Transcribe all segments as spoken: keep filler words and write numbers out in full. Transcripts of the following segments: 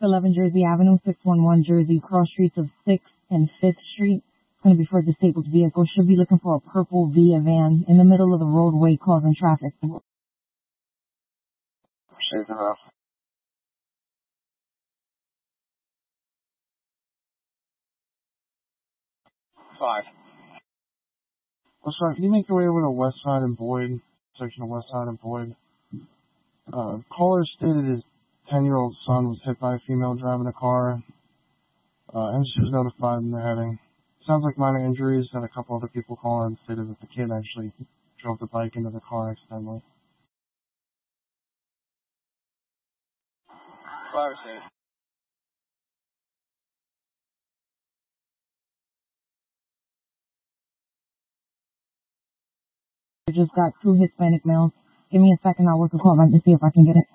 eleven Jersey Avenue, six one one Jersey, cross streets of sixth and fifth Street. It's going to be for a disabled vehicle. Should be looking for a purple Via van in the middle of the roadway causing traffic. Shake it off. Five. Oh, sorry, can you make your way over to West Side and Boyd, section of West Side and Boyd? Uh, caller stated his ten-year-old son was hit by a female driving a car, uh, and she was notified in the heading. Sounds like minor injuries, and a couple other people calling and stated that the kid actually drove the bike into the car accidentally. Five six. I just got two Hispanic males. Give me a second, I'll work a call back to see if I can get it.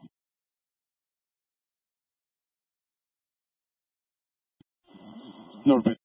North Bay.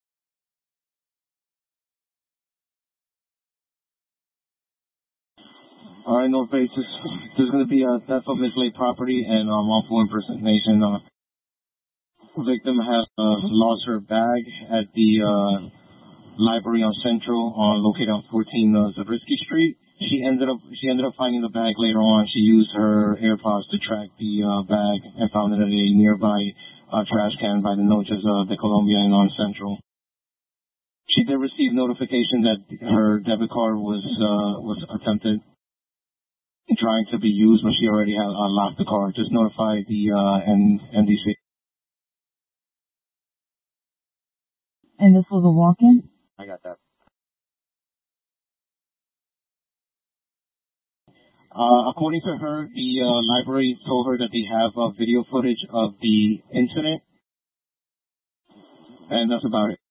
All right, North Bay. There's, there's going to be a theft of mislaid property and um, wrongful impersonation. Uh, victim has uh, lost her bag at the uh, library on Central, uh, located on fourteen uh, Zabriskie Street. She ended up she ended up finding the bag later on. She used her AirPods to track the uh, bag and found it at a nearby uh, trash can by the Noches uh, de Colombia and on Central. She did receive notification that her debit card was uh, was attempted trying to be used, but she already had uh, locked the card. Just notify the uh, N D C. And this was a walk-in? I got that. Uh, according to her, the uh, library told her that they have uh, video footage of the incident, and that's about it.